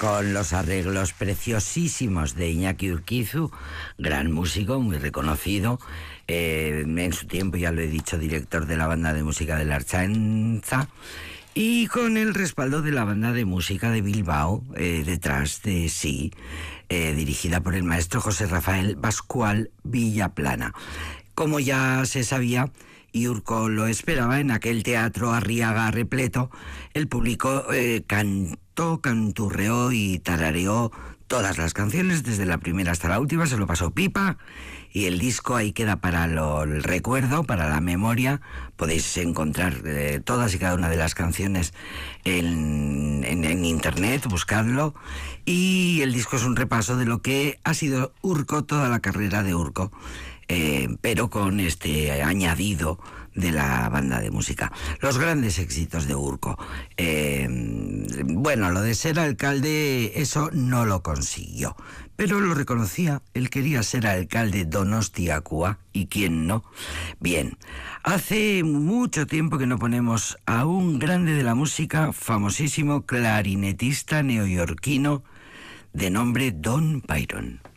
con los arreglos preciosísimos de Iñaki Urquizu, gran músico, muy reconocido, en su tiempo, ya lo he dicho, director de la banda de música de la Ertzaintza, y con el respaldo de la banda de música de Bilbao, detrás de sí, dirigida por el maestro José Rafael Pascual Villaplana. Como ya se sabía, y Urco lo esperaba, en aquel teatro Arriaga repleto, el público cantó, canturreó y tarareó todas las canciones, desde la primera hasta la última, se lo pasó pipa, y el disco ahí queda para el recuerdo, para la memoria. Podéis encontrar todas y cada una de las canciones en internet, buscadlo, y el disco es un repaso de lo que ha sido Urco, toda la carrera de Urco, pero con este añadido de la banda de música. Los grandes éxitos de Urco. Bueno, lo de ser alcalde, eso no lo consiguió, pero lo reconocía. Él quería ser alcalde Donostiakoa, y quién no. Bien, hace mucho tiempo que no ponemos a un grande de la música, famosísimo clarinetista neoyorquino de nombre Don Byron.